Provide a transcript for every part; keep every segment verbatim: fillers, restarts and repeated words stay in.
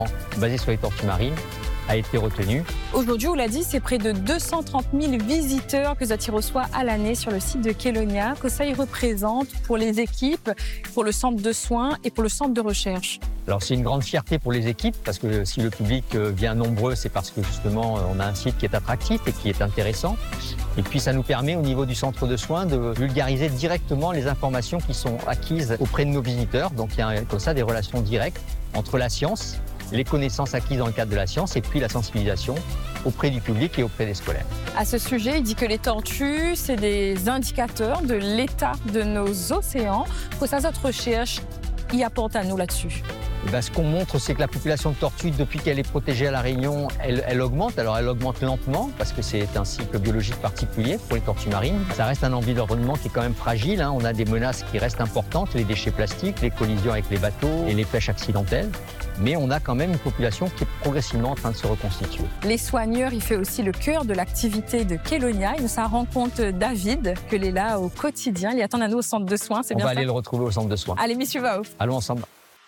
basé sur les tortues marines a été retenu. Aujourd'hui, on l'a dit, c'est près de deux cent trente mille visiteurs que Zati reçoit à l'année sur le site de Kelonia, que ça y représente pour les équipes, pour le centre de soins et pour le centre de recherche. Alors c'est une grande fierté pour les équipes parce que si le public vient nombreux, c'est parce que justement on a un site qui est attractif et qui est intéressant. Et puis ça nous permet au niveau du centre de soins de vulgariser directement les informations qui sont acquises auprès de nos visiteurs. Donc il y a comme ça des relations directes entre la science, les connaissances acquises dans le cadre de la science et puis la sensibilisation auprès du public et auprès des scolaires. À ce sujet, il dit que les tortues, c'est des indicateurs de l'état de nos océans. Que ça, notre recherche y apporte à nous là-dessus. Et ben, ce qu'on montre, c'est que la population de tortues, depuis qu'elle est protégée à La Réunion, elle, elle augmente. Alors elle augmente lentement parce que c'est un cycle biologique particulier pour les tortues marines. Ça reste un environnement qui est quand même fragile, hein. On a des menaces qui restent importantes, les déchets plastiques, les collisions avec les bateaux et les pêches accidentelles. Mais on a quand même une population qui est progressivement en train de se reconstituer. Les soigneurs, il fait aussi le cœur de l'activité de Kelonia. Il nous rencontre David, que l'est là au quotidien. Il attend à nous au centre de soins, c'est bien ça? On va aller le retrouver au centre de soins. Allez, Monsieur Vao. Allons ensemble.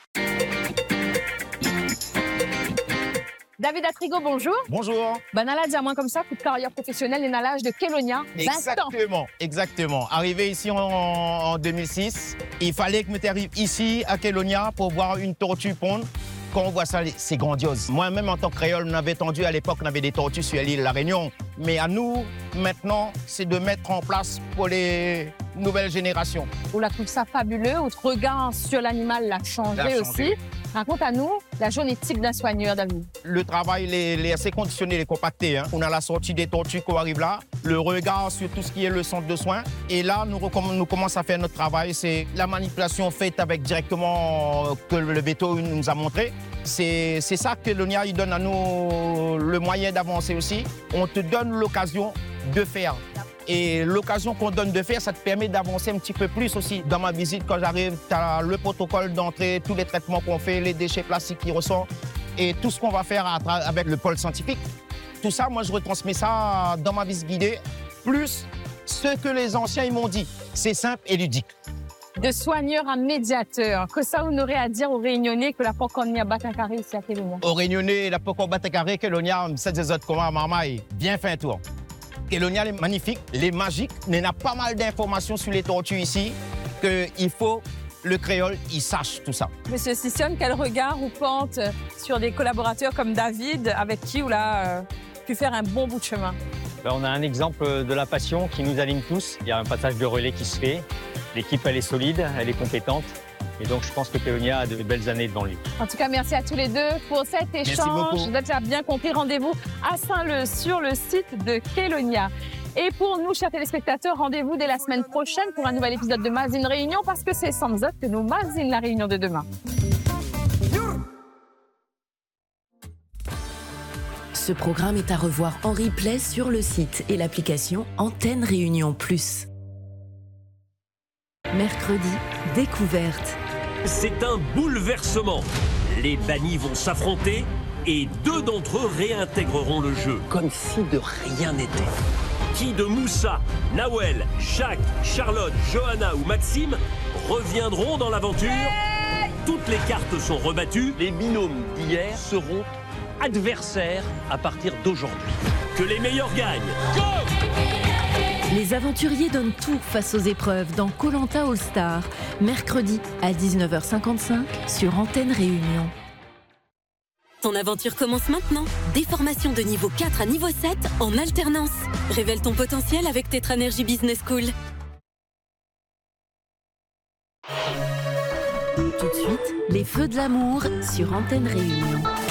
David Atrigo, bonjour. Bonjour. Ben, Nala, dis à moi comme ça, toute carrière professionnelle, et à l'âge de Kelonia, vingt ans. Exactement, exactement. Arrivé ici en, en deux mille six, il fallait que je m'arrive ici à Kelonia pour voir une tortue pondre. Quand on voit ça, c'est grandiose. Moi-même, en tant que créole, on avait tendu à l'époque, on avait des tortues sur l'île de La Réunion. Mais à nous, maintenant, c'est de mettre en place pour les nouvelles générations. On la trouve ça fabuleux. Votre regard sur l'animal l'a changé, changé aussi. Raconte à nous la journée type d'un soigneur, David. Le travail il est assez conditionné, il est compacté. Hein. On a la sortie des tortues qui arrive là, le regard sur tout ce qui est le centre de soins. Et là, nous, nous commençons à faire notre travail. C'est la manipulation faite avec directement que le véto nous a montré. C'est ça que Kelonia il donne à nous le moyen d'avancer aussi. On te donne l'occasion de faire. Et l'occasion qu'on donne de faire, ça te permet d'avancer un petit peu plus aussi. Dans ma visite, quand j'arrive, tu as le protocole d'entrée, tous les traitements qu'on fait, les déchets plastiques qui ressortent et tout ce qu'on va faire avec le pôle scientifique. Tout ça, moi, je retransmets ça dans ma visite guidée, plus ce que les anciens m'ont dit. C'est simple et ludique. De soigneur à médiateur, que ça on aurait à dire aux Réunionnais que la Poconia Batacaré ici à Kelonia? Aux Réunionnais, la Poconia Batacaré, Kelonia, c'est des autres comment à Marmaille. Bien fait un tour. Kelonia est magnifique, les magiques. Il y a pas mal d'informations sur les tortues ici qu'il faut le créole, il sache tout ça. Monsieur Sisson, quel regard vous porte sur des collaborateurs comme David, avec qui vous a euh, pu faire un bon bout de chemin? Ben, on a un exemple de la passion qui nous aligne tous. Il y a un passage de relais qui se fait. L'équipe, elle est solide, elle est compétente. Et donc, je pense que Kelonia a de belles années devant lui. En tout cas, merci à tous les deux pour cet échange. Vous avez bien compris, rendez-vous à Saint-Leu sur le site de Kelonia. Et pour nous, chers téléspectateurs, rendez-vous dès la semaine prochaine pour un nouvel épisode de Mazine Réunion, parce que c'est sans autre que nous Mazine la Réunion de demain. Ce programme est à revoir en replay sur le site et l'application Antenne Réunion Plus. Mercredi, découverte. C'est un bouleversement. Les bannis vont s'affronter et deux d'entre eux réintégreront le jeu. Comme si de rien n'était. Qui de Moussa, Nawel, Jacques, Charlotte, Johanna ou Maxime reviendront dans l'aventure? Toutes les cartes sont rebattues. Les binômes d'hier seront adversaires à partir d'aujourd'hui. Que les meilleurs gagnent. Go! Les aventuriers donnent tout face aux épreuves dans Koh Lanta All Star, mercredi à dix-neuf heures cinquante-cinq sur Antenne Réunion. Ton aventure commence maintenant. Des formations de niveau quatre à niveau sept en alternance. Révèle ton potentiel avec Tetranergy Business School. Tout de suite, les feux de l'amour sur Antenne Réunion.